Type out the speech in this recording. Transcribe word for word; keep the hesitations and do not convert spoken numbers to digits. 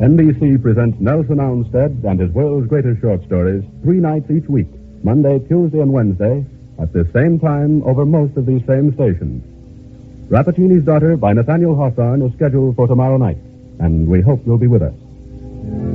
N B C presents Nelson Armstead and his world's greatest short stories three nights each week, Monday, Tuesday, and Wednesday, at the same time over most of these same stations. Rappaccini's Daughter by Nathaniel Hawthorne is scheduled for tomorrow night, and we hope you'll be with us.